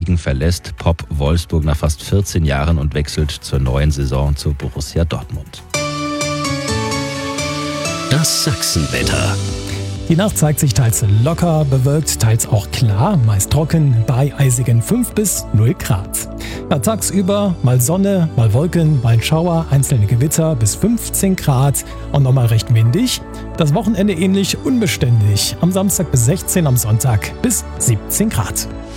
Regen verlässt Pop Wolfsburg nach fast 14 Jahren und wechselt zur neuen Saison zu Borussia Dortmund. Das Sachsenwetter. Die Nacht zeigt sich teils locker, bewölkt, teils auch klar, meist trocken, bei eisigen 5 bis 0 Grad. Ja, tagsüber mal Sonne, mal Wolken, mal Schauer, einzelne Gewitter bis 15 Grad und nochmal recht windig. Das Wochenende ähnlich unbeständig. Am Samstag bis 16, am Sonntag bis 17 Grad.